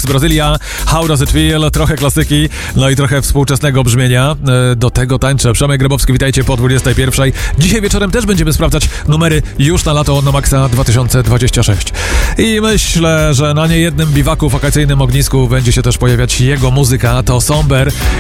Brazylia, How Does It Feel, trochę klasyki, no i trochę współczesnego brzmienia. Do tego tańczę. Przemek Grabowski, witajcie po 21. Dzisiaj wieczorem też będziemy sprawdzać numery już na lato na Maxa 2026. I myślę, że na niejednym biwaku, wakacyjnym ognisku będzie się też pojawiać jego muzyka. To Somber